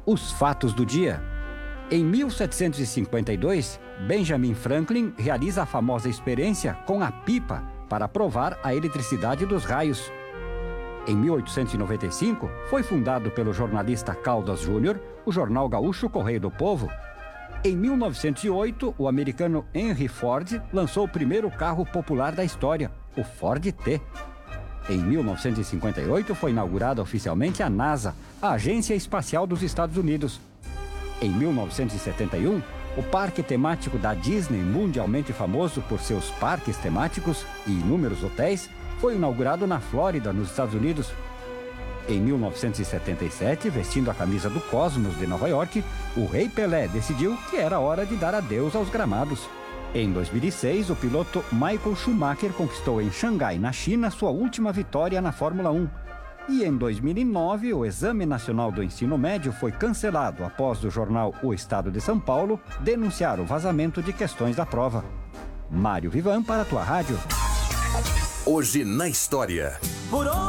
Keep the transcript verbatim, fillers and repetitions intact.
Os fatos do dia. Em mil setecentos e cinquenta e dois, Benjamin Franklin realiza a famosa experiência com a pipa para provar a eletricidade dos raios. Em mil oitocentos e noventa e cinco, foi fundado pelo jornalista Caldas Júnior o jornal gaúcho Correio do Povo. Em mil novecentos e oito, o americano Henry Ford lançou o primeiro carro popular da história, o Ford T. Em mil novecentos e cinquenta e oito, foi inaugurada oficialmente a NASA, a Agência Espacial dos Estados Unidos. Em mil novecentos e setenta e um, o parque temático da Disney, mundialmente famoso por seus parques temáticos e inúmeros hotéis, foi inaugurado na Flórida, nos Estados Unidos. Em mil novecentos e setenta e sete, vestindo a camisa do Cosmos de Nova York, o Rei Pelé decidiu que era hora de dar adeus aos gramados. Em dois mil e seis, o piloto Michael Schumacher conquistou em Xangai, na China, sua última vitória na Fórmula um. E em dois mil e nove, o Exame Nacional do Ensino Médio foi cancelado após o jornal O Estado de São Paulo denunciar o vazamento de questões da prova. Mário Vivan para a tua rádio. Hoje na história.